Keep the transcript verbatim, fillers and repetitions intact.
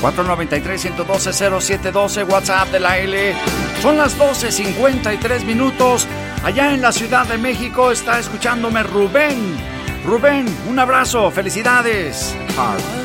cuatro nueve tres, uno uno dos, cero siete uno dos, WhatsApp de la L. Son las doce cincuenta y tres minutos. Allá en la Ciudad de México está escuchándome Rubén. Rubén, un abrazo, felicidades. Heart.